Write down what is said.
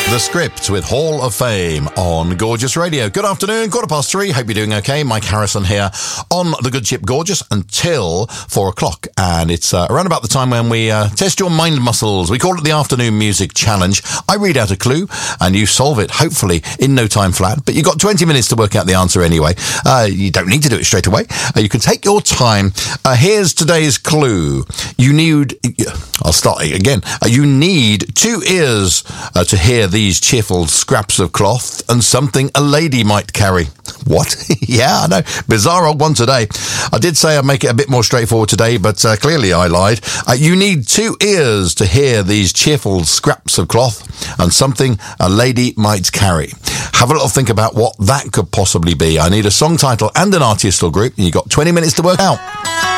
The Script with Hall of Fame on Gorgeous Radio. Good afternoon, 3:15. Hope you're doing okay. Mike Harrison here on the good ship Gorgeous until 4 o'clock. And it's around about the time when we test your mind muscles. We call it the Afternoon Music Challenge. I read out a clue and you solve it, hopefully in no time flat. But you've got 20 minutes to work out the answer anyway. You don't need to do it straight away. You can take your time. Here's today's clue. I'll start again. You need 2 ears to hear these cheerful scraps of cloth and something a lady might carry. What? Yeah, I know. Bizarre old one today. I did say I'd make it a bit more straightforward today, but clearly I lied. You need 2 ears to hear these cheerful scraps of cloth and something a lady might carry. Have a little think about what that could possibly be. I need a song title and an artist or group, and you've got 20 minutes to work out.